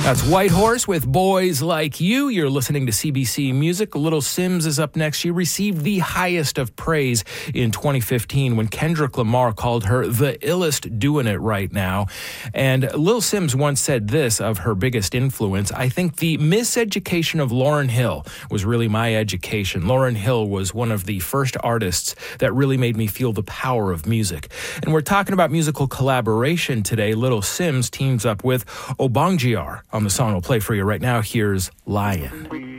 That's Whitehorse with Boys Like You. You're listening to CBC Music. Little Simz is up next. She received the highest of praise in 2015 when Kendrick Lamar called her the illest doing it right now. And Lil Simz once said this of her biggest influence: I think the miseducation of Lauryn Hill was really my education. Lauryn Hill was one of the first artists that really made me feel the power of music. And we're talking about musical collaboration today. Little Simz teams up with Obongjr on the song we'll play for you right now. Here's Lion.